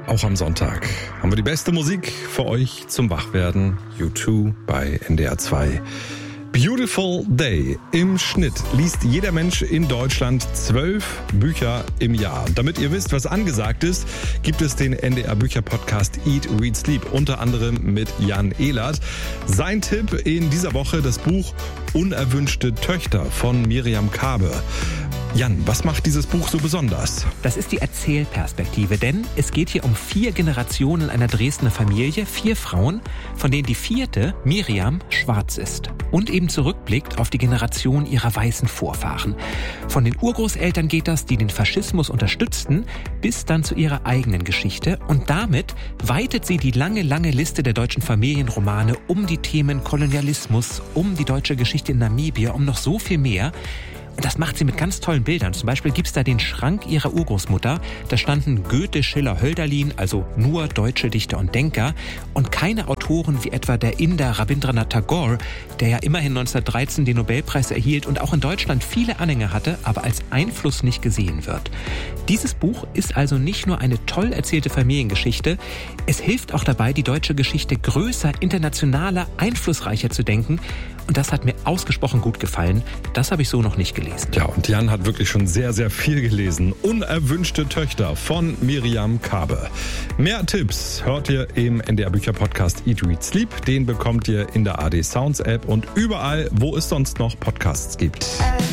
Auch am Sonntag haben wir die beste Musik für euch zum Wachwerden. U2 bei NDR 2. Beautiful Day. Im Schnitt liest jeder Mensch in Deutschland 12 Bücher im Jahr. Und damit ihr wisst, was angesagt ist, gibt es den NDR Bücher-Podcast Eat, Read, Sleep, unter anderem mit Jan Ehlert. Sein Tipp in dieser Woche das Buch Unerwünschte Töchter von Miriam Kaabe. Jan, was macht dieses Buch so besonders? Das ist die Erzählperspektive, denn es geht hier um 4 Generationen einer Dresdner Familie, 4 Frauen, von denen die 4., Miriam, schwarz ist und eben zurückblickt auf die Generation ihrer weißen Vorfahren. Von den Urgroßeltern geht das, die den Faschismus unterstützten, bis dann zu ihrer eigenen Geschichte und damit weitet sie die lange Liste der deutschen Familienromane um die Themen Kolonialismus, um die deutsche Geschichte in Namibia, um noch so viel mehr. Und das macht sie mit ganz tollen Bildern. Zum Beispiel gibt's da den Schrank ihrer Urgroßmutter. Da standen Goethe, Schiller, Hölderlin, also nur deutsche Dichter und Denker. Und keine Autoren wie etwa der Inder Rabindranath Tagore, der ja immerhin 1913 den Nobelpreis erhielt und auch in Deutschland viele Anhänger hatte, aber als Einfluss nicht gesehen wird. Dieses Buch ist also nicht nur eine toll erzählte Familiengeschichte, es hilft auch dabei, die deutsche Geschichte größer, internationaler, einflussreicher zu denken. Und das hat mir ausgesprochen gut gefallen. Das habe ich so noch nicht gelesen. Ja, und Jan hat wirklich schon sehr, sehr viel gelesen. Unerwünschte Töchter von Miriam Kaabe. Mehr Tipps hört ihr im NDR Bücher Podcast Eat, Read, Sleep. Den bekommt ihr in der AD Sounds App und überall, wo es sonst noch Podcasts gibt.